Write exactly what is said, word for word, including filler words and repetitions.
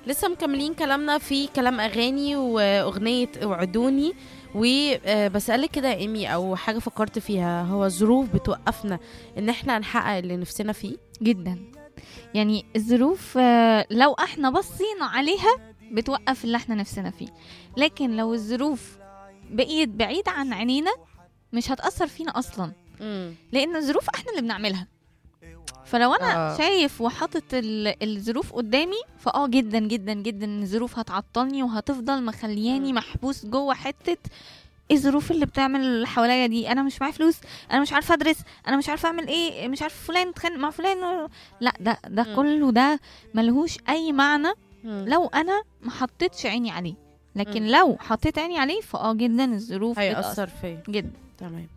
لسه مكملين كلامنا في كلام اغاني واغنيه وعدوني. وبسألك كده يا ايمي، او حاجه فكرت فيها، هو الظروف بتوقفنا ان احنا نحقق اللي نفسنا فيه؟ جدا. يعني الظروف آه، لو احنا بصينا عليها بتوقف اللي احنا نفسنا فيه، لكن لو الظروف بقيت بعيدة عن عينينا مش هتأثر فينا أصلا، امم لأن الظروف احنا اللي بنعملها. فلو انا آه. آه. شايف وحاطط ال- الظروف قدامي، فاه جدا جدا جدا إن الظروف هتعطلني وهتفضل مخلياني مم. محبوس جوه حتة ايه الظروف اللي بتعمل اللي حواليا دي. انا مش معايا فلوس، انا مش عارفه ادرس، انا مش عارفه اعمل ايه، مش عارفه فلان اتخانق مع فلان. لا، ده ده مم. كله ده ملهوش اي معنى مم. لو انا ما حطيتش عيني عليه. لكن مم. لو حطيت عيني عليه فاه جدا الظروف بتأثر هيأثر فيا. جدا. تمام.